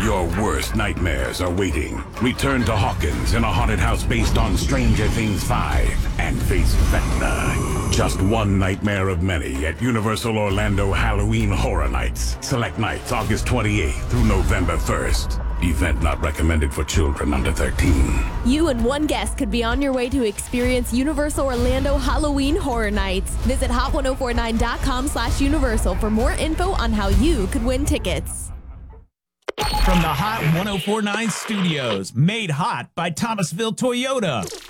Your worst nightmares are waiting. Return to Hawkins in a haunted house based on Stranger Things 5 and face Vecna. Just one nightmare of many at Universal Orlando Halloween Horror Nights. Select nights August 28th through November 1st. Event not recommended for children under 13. You and one guest could be on your way to experience Universal Orlando Halloween Horror Nights. Visit hot1049.com/universal for more info on how you could win tickets. From the Hot 1049 studios, made hot by Thomasville Toyota.